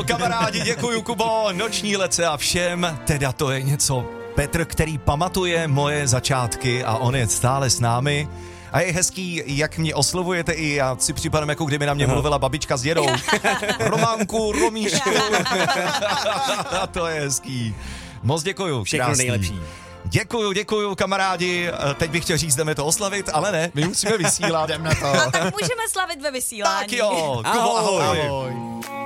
Kamarádi, děkuju, Kubo, noční lece a všem, teda to je něco. Petr, který pamatuje moje začátky a on je stále s námi. A je hezký, jak mě oslovujete i já si připadám, jako kdyby na mě mluvila babička s dědou. Románku, Romíšku. A to je hezký. Moc děkuju. Všechno krásný. nejlepší. Děkuju, kamarádi. Teď bych chtěl říct, jdeme to oslavit, ale ne, my musíme vysílat. Jdem na to. A tak můžeme slavit ve vysílání. Tak jo, Kubo, ahoj. Ahoj.